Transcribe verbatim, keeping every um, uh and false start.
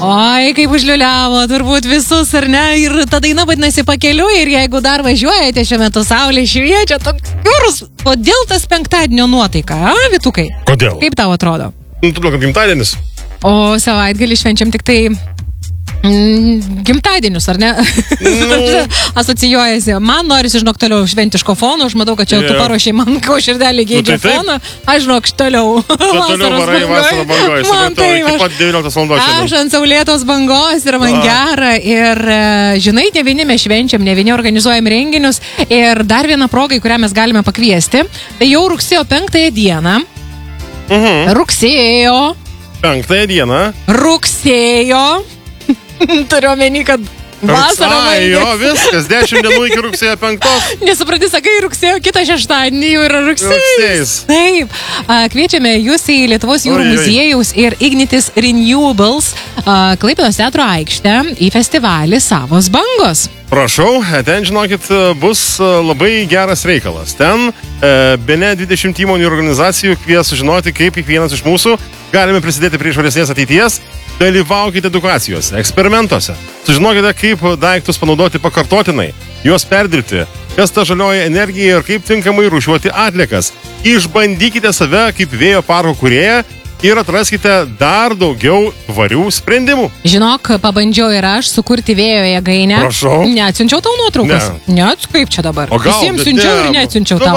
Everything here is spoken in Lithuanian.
Oi, kaip užliuliavo, turbūt visus, ar ne? Ir ta daina vadinasi Pakeliui ir jeigu dar važiuojate šiuo metu saulė šviečia, toks jūrus, kodėl tas penktadienio nuotaika, a, Vytukai? Kodėl? Kaip tau atrodo? Nu, todėl, kad gimtadienis. O savaitgalį švenčiam tik tai mm, gimtadienius, ar ne? Nu. Asocijuojasi. Man norisi, žinok, toliau šventiško fono. Aš matau, kad čia Yeah. tu paruošiai man ko širdelį geidžia Nu, tai taip. foną. Aš, žinok, toliau. Toliau varai vasarą bangoje. Man tai, Iki pat devynioliktos valandos aš šiandien. ant saulėtos bangos ir man Va. gera. Ir, e, žinai, ne vieni mes švenčiam, ne vieni organizuojam renginius. Ir dar viena proga, į kurią mes galime pakviesti. Tai jau rugsėjo penktąją dieną. Mhm. Rugsėjo. Penktąją dieną. Rugsėjo. Turiu omeny, kad vasara Ai, jo, baigėsi. viskas. Dešimt dienų iki rugsėjo penktos. Nesupranti, sakai, rugsėjo, kitą šeštadienį jau yra rugsėjais. Rugsėjis. Taip. A, Kviečiame jūs į Lietuvos jūrų Oi, oi. muziejaus ir Ignitis Renewables a, Klaipėdos teatro aikštę į festivalį Savos bangos. Prašau, ten, žinokit, bus labai geras reikalas. Ten e, bene dvidešimt įmonių ir organizacijų kvies sužinoti, kaip kiekvienas iš mūsų galime prisidėti prie švaresnės ateities. Dalyvaukite edukacijose, eksperimentuose. Sužinokite, kaip daiktus panaudoti pakartotinai, juos perdirbti, kas ta žalioji energija ir kaip tinkamai rūšiuoti atliekas. Išbandykite save kaip vėjo parko kūrėją ir atraskite dar daugiau tvarių sprendimų. Žinok, pabandžiau ir aš sukurti vėjo jėgainę. Prašau. Neatsiunčiau tau nuotraukas. Ne. Net, kaip čia dabar? O gal, Visiems bet siunčiau ne. ir neatsiunčiau Nu, tau.